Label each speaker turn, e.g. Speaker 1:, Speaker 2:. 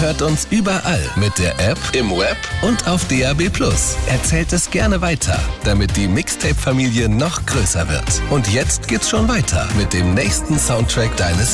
Speaker 1: hört uns überall mit der App, im Web und auf DAB+. Erzählt es gerne weiter, damit die Mixtape-Familie noch größer wird. Und jetzt geht's schon weiter mit dem nächsten Soundtrack deines